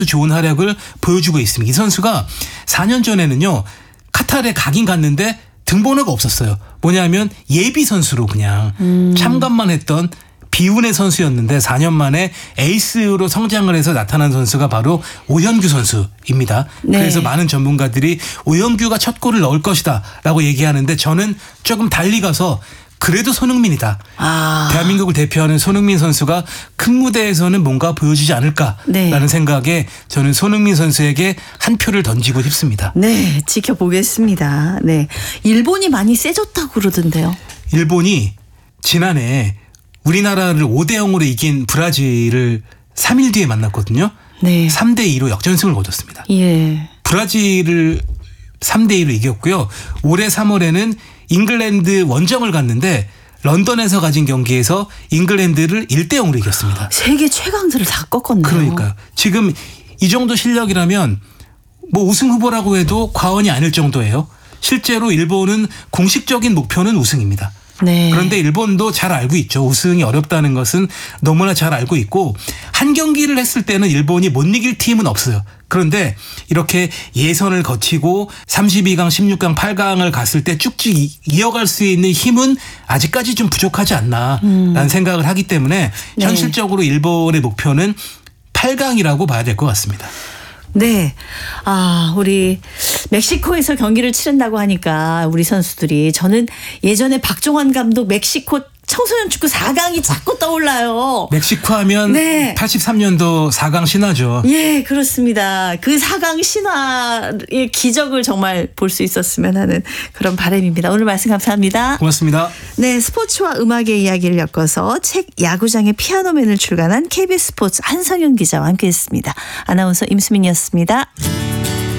좋은 활약을 보여주고 있습니다. 이 선수가 4년 전에는요. 카타르에 가긴 갔는데 등번호가 없었어요. 뭐냐면 예비 선수로 그냥 참관만 했던 비운의 선수였는데 4년 만에 에이스로 성장을 해서 나타난 선수가 바로 오현규 선수입니다. 네. 그래서 많은 전문가들이 오현규가 첫 골을 넣을 것이다 라고 얘기하는데 저는 조금 달리 가서 그래도 손흥민이다. 대한민국을 대표하는 손흥민 선수가 큰 무대에서는 뭔가 보여주지 않을까라는 네. 생각에 저는 손흥민 선수에게 한 표를 던지고 싶습니다. 네, 지켜보겠습니다. 네, 일본이 많이 세졌다고 그러던데요. 일본이 지난해 우리나라를 5대0으로 이긴 브라질을 3일 뒤에 만났거든요. 네. 3대2로 역전승을 거뒀습니다. 예. 브라질을 3대2로 이겼고요. 올해 3월에는 잉글랜드 원정을 갔는데 런던에서 가진 경기에서 잉글랜드를 1대0으로 이겼습니다. 세계 최강들을 다 꺾었네요. 그러니까요. 지금 이 정도 실력이라면 뭐 우승 후보라고 해도 과언이 아닐 정도예요. 실제로 일본은 공식적인 목표는 우승입니다. 네. 그런데 일본도 잘 알고 있죠. 우승이 어렵다는 것은 너무나 잘 알고 있고 한 경기를 했을 때는 일본이 못 이길 팀은 없어요. 그런데 이렇게 예선을 거치고 32강, 16강, 8강을 갔을 때 쭉쭉 이어갈 수 있는 힘은 아직까지 좀 부족하지 않나라는 생각을 하기 때문에 네. 현실적으로 일본의 목표는 8강이라고 봐야 될 것 같습니다. 네. 우리 멕시코에서 경기를 치른다고 하니까 우리 선수들이 저는 예전에 박종환 감독 멕시코 청소년 축구 4강이 자꾸 떠올라요. 멕시코 하면 네. 83년도 4강 신화죠. 예, 그렇습니다. 그 4강 신화의 기적을 정말 볼 수 있었으면 하는 그런 바람입니다. 오늘 말씀 감사합니다. 고맙습니다. 네, 스포츠와 음악의 이야기를 엮어서 책 야구장의 피아노맨을 출간한 KBS 스포츠 한성윤 기자와 함께했습니다. 아나운서 임수민이었습니다.